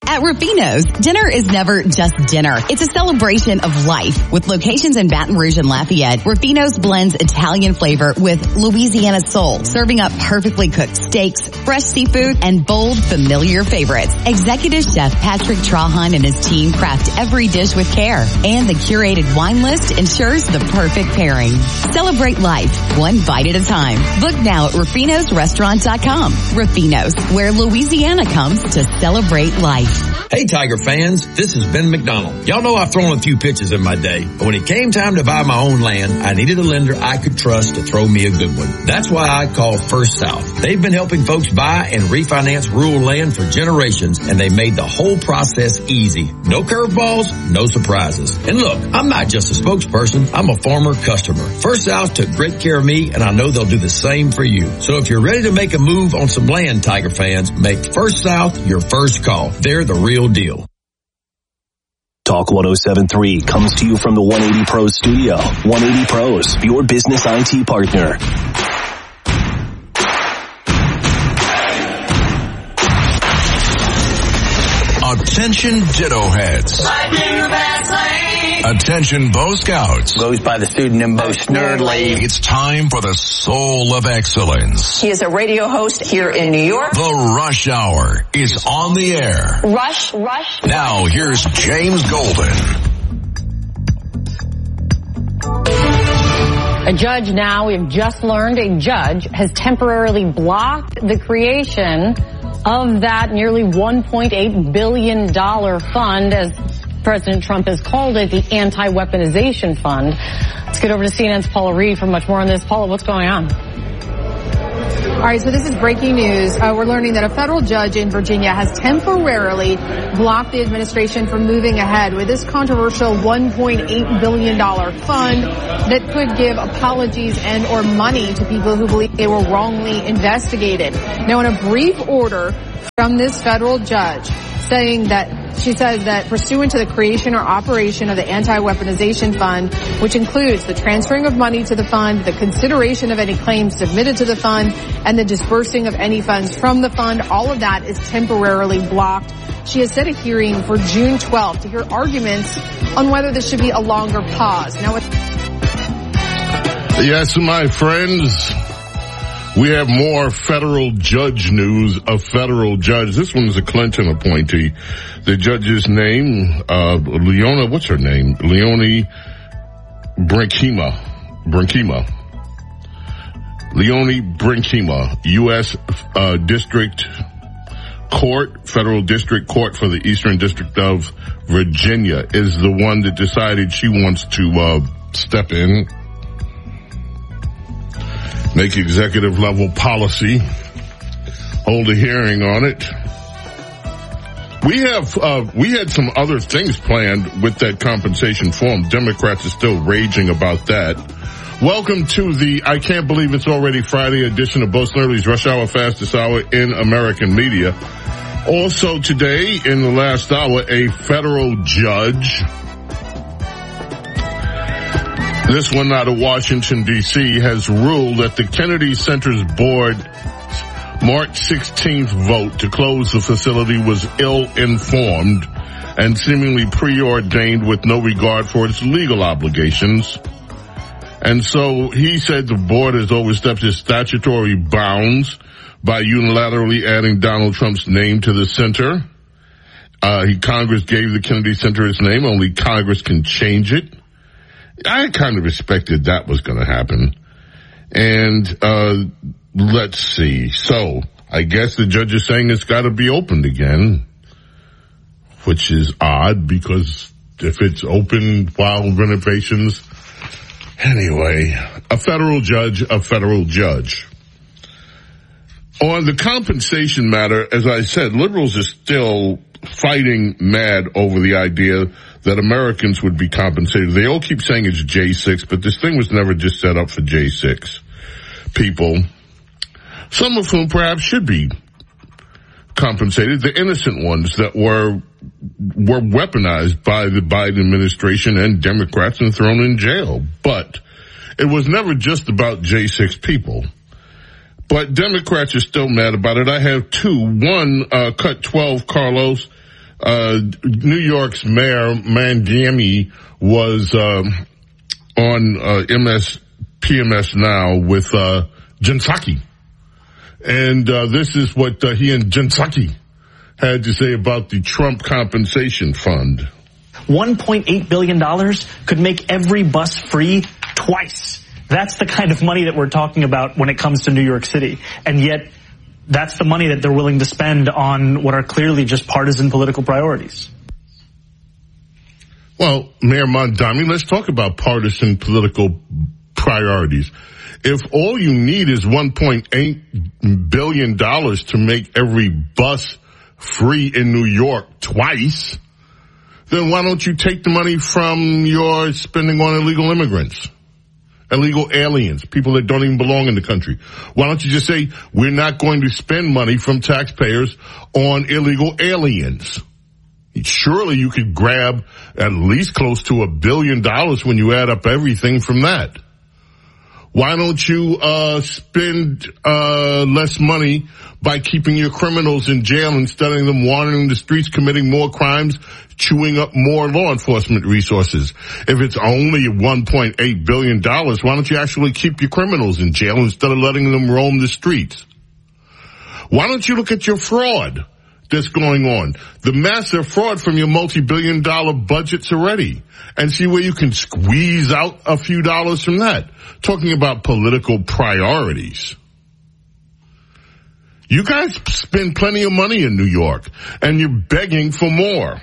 At Rufino's, dinner is never just dinner. It's a celebration of life. With locations in Baton Rouge and Lafayette, Rufino's blends Italian flavor with Louisiana soul, serving up perfectly cooked steaks, fresh seafood, and bold, familiar favorites. Executive Chef Patrick Trahan and his team craft every dish with care, and the curated wine list ensures the perfect pairing. Celebrate life, one bite at a time. Book now at Rufino'sRestaurant.com. Rufino's, where Louisiana comes to celebrate life. Hey Tiger fans, this is Ben McDonald. Y'all know I've thrown a few pitches in my day, but when it came time to buy my own land, I needed a lender I could trust to throw me a good one. That's why I called First South. They've been helping folks buy and refinance rural land for generations, and they made the whole process easy. No curveballs, no surprises. And look, I'm not just a spokesperson, I'm a former customer. First South took great care of me, and I know they'll do the same for you. So if you're ready to make a move on some land, Tiger fans, make First South your first call. They're the real deal. Talk 107.3 comes to you from the 180 Pros studio. 180 Pros, your business IT partner. Attention Ditto Heads. Attention Bo Scouts. Goes by the pseudonym Bo Snerdley. It's time for the Soul of Excellence. He is a radio host here in New York. The Rush Hour is on the air. Rush. Now here's James Golden. A judge now, we've just learned, a judge has temporarily blocked the creation of that nearly $1.8 billion fund, as President Trump has called it, the anti-weaponization fund. Let's get over to CNN's Paula Reed for much more on this. Paula, what's going on? All right, so this is breaking news. We're learning that a federal judge in Virginia has temporarily blocked the administration from moving ahead with this controversial $1.8 billion fund that could give apologies and or money to people who believe they were wrongly investigated. Now, in a brief order from this federal judge, she says that pursuant to the creation or operation of the anti-weaponization fund, which includes the transferring of money to the fund, the consideration of any claims submitted to the fund, and the disbursing of any funds from the fund, all of that is temporarily blocked. She has set a hearing for June 12th to hear arguments on whether this should be a longer pause. Now, yes, my friends, we have more federal judge news. A federal judge. This one is a Clinton appointee. The judge's name, Leona, what's her name? Leonie Brinkema. Leonie Brinkema, U.S. District Court, Federal District Court for the Eastern District of Virginia, is the one that decided she wants to step in, make executive level policy, hold a hearing on it. We had some other things planned with that compensation form. Democrats are still raging about that. Welcome to the I Can't Believe It's Already Friday edition of Bo Snerdley's Rush Hour Fastest Hour in American Media. Also today, in the last hour, a federal judge, this one out of Washington, D.C., has ruled that the Kennedy Center's board March 16th vote to close the facility was ill-informed and seemingly preordained with no regard for its legal obligations. And so he said the board has overstepped its statutory bounds by unilaterally adding Donald Trump's name to the center. Congress gave the Kennedy Center its name. Only Congress can change it. I kind of expected that was going to happen. And let's see. So I guess the judge is saying it's got to be opened again, which is odd because if it's open while renovations. Anyway, a federal judge. On the compensation matter, as I said, liberals are still fighting mad over the idea that Americans would be compensated. They all keep saying it's J6, but this thing was never just set up for J6 people, some of whom perhaps should be compensated, the innocent ones that were weaponized by the Biden administration and Democrats and thrown in jail. But it was never just about J6 people. But Democrats are still mad about it. I have two. One, Cut 12, Carlos. New York's Mayor Mamdani was on PMS Now with Jen Psaki. And this is what he and Jen Psaki had to say about the Trump Compensation Fund. $1.8 billion could make every bus free twice. That's the kind of money that we're talking about when it comes to New York City. And yet, that's the money that they're willing to spend on what are clearly just partisan political priorities. Well, Mayor Mamdani, let's talk about partisan political priorities. If all you need is $1.8 billion to make every bus free in New York twice, then why don't you take the money from your spending on illegal immigrants, illegal aliens, people that don't even belong in the country? Why don't you just say, we're not going to spend money from taxpayers on illegal aliens? Surely you could grab at least close to $1 billion when you add up everything from that. Why don't you spend less money by keeping your criminals in jail instead of them wandering the streets, committing more crimes, chewing up more law enforcement resources? If it's only $1.8 billion, why don't you actually keep your criminals in jail instead of letting them roam the streets? Why don't you look at your fraud that's going on, the massive fraud from your multi-billion-dollar budgets already, and see where you can squeeze out a few dollars from that? Talking about political priorities. You guys spend plenty of money in New York, and you're begging for more.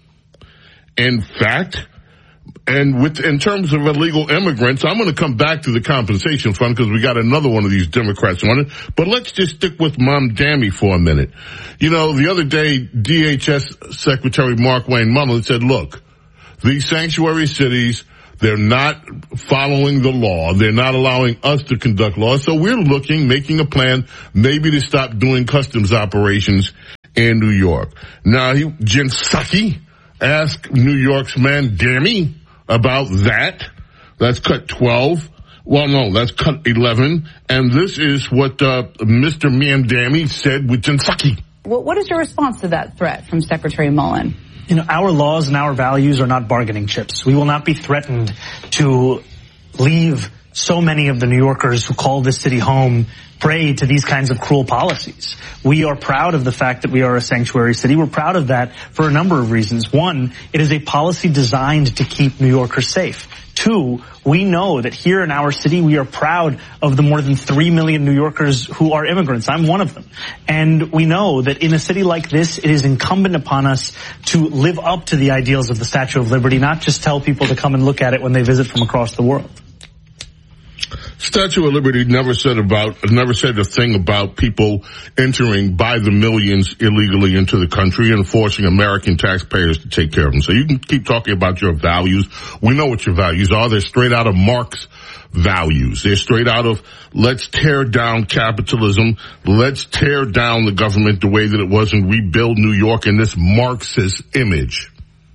In fact, and in terms of illegal immigrants, I'm going to come back to the compensation fund because we got another one of these Democrats on it. But let's just stick with Mamdani for a minute. You know, the other day, DHS Secretary Mark Wayne Mullin said, look, these sanctuary cities, they're not following the law. They're not allowing us to conduct law. So we're making a plan maybe to stop doing customs operations in New York. Now, Jen Psaki asked New York's Mamdani about that. That's cut 12. Well, no, that's cut 11. And this is what Mr. Mamdani said with Jen Psaki. What is your response to that threat from Secretary Mullin? You know, our laws and our values are not bargaining chips. We will not be threatened to leave so many of the New Yorkers who call this city home prey to these kinds of cruel policies. We are proud of the fact that we are a sanctuary city. We're proud of that for a number of reasons. One, it is a policy designed to keep New Yorkers safe. Two, we know that here in our city, we are proud of the more than 3 million New Yorkers who are immigrants. I'm one of them. And we know that in a city like this, it is incumbent upon us to live up to the ideals of the Statue of Liberty, not just tell people to come and look at it when they visit from across the world. Statue of Liberty never said a thing about people entering by the millions illegally into the country and forcing American taxpayers to take care of them. So you can keep talking about your values. We know what your values are. They're straight out of Marx values. They're straight out of let's tear down capitalism. Let's tear down the government the way that it was and rebuild New York in this Marxist image.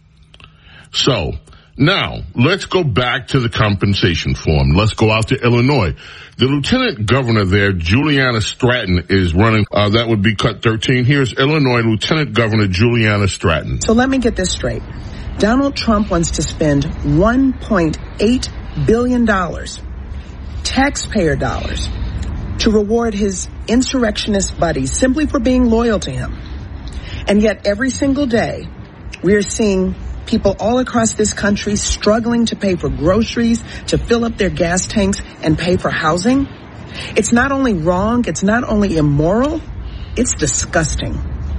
So, now, let's go back to the compensation form. Let's go out to Illinois. The lieutenant governor there, Juliana Stratton, is running. That would be cut 13. Here's Illinois Lieutenant Governor Juliana Stratton. So let me get this straight. Donald Trump wants to spend $1.8 billion, taxpayer dollars, to reward his insurrectionist buddies simply for being loyal to him. And yet every single day, we are seeing people all across this country struggling to pay for groceries, to fill up their gas tanks, and pay for housing. It's not only wrong, it's not only immoral, it's disgusting.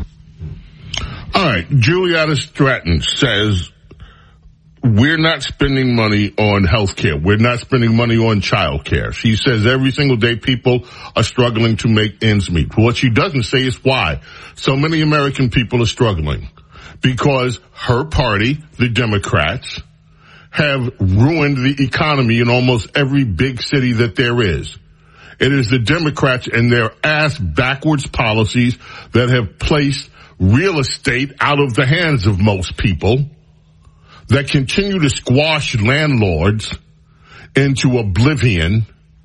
All right, Juliana Stratton says we're not spending money on health care. We're not spending money on child care. She says every single day people are struggling to make ends meet. What she doesn't say is why so many American people are struggling. Because her party, the Democrats, have ruined the economy in almost every big city that there is. It is the Democrats and their ass-backwards policies that have placed real estate out of the hands of most people, that continue to squash landlords into oblivion,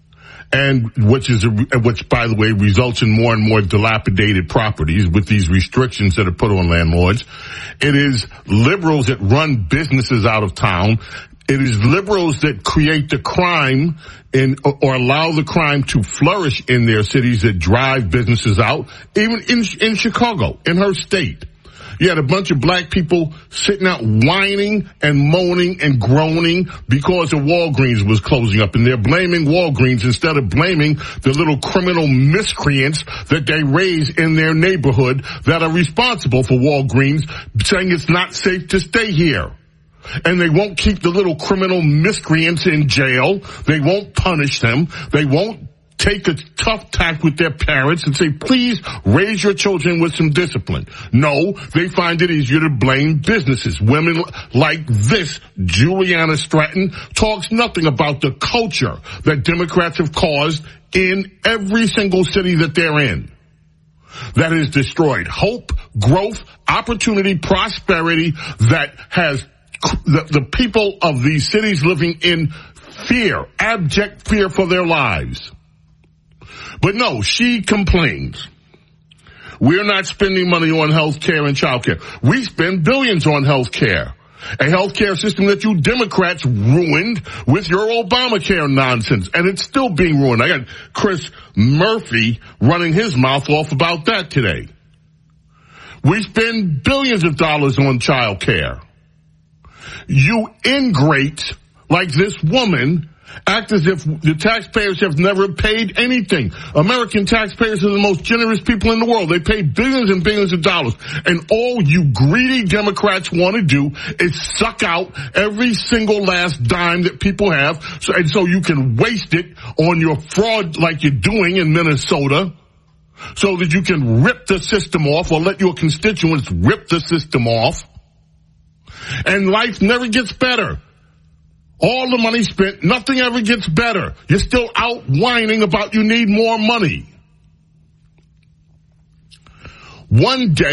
and which, by the way, results in more and more dilapidated properties with these restrictions that are put on landlords. It is liberals that run businesses out of town. It is liberals that create the crime or allow the crime to flourish in their cities that drive businesses out. Even in Chicago, in her state, you had a bunch of black people sitting out whining and moaning and groaning because of Walgreens was closing up. And they're blaming Walgreens instead of blaming the little criminal miscreants that they raise in their neighborhood that are responsible for Walgreens, saying it's not safe to stay here. And they won't keep the little criminal miscreants in jail. They won't punish them. They won't take a tough tack with their parents and say, please raise your children with some discipline. No, they find it easier to blame businesses. Women like this, Juliana Stratton, talks nothing about the culture that Democrats have caused in every single city that they're in. That has destroyed hope, growth, opportunity, prosperity, that has the people of these cities living in fear, abject fear for their lives. But no, she complains. We're not spending money on health care and child care. We spend billions on health care. A health care system that you Democrats ruined with your Obamacare nonsense. And it's still being ruined. I got Chris Murphy running his mouth off about that today. We spend billions of dollars on child care. You ingrates like this woman act as if the taxpayers have never paid anything. American taxpayers are the most generous people in the world. They pay billions and billions of dollars. And all you greedy Democrats want to do is suck out every single last dime that people have. So you can waste it on your fraud like you're doing in Minnesota, so that you can rip the system off or let your constituents rip the system off. And life never gets better. All the money spent, nothing ever gets better. You're still out whining about you need more money. One day,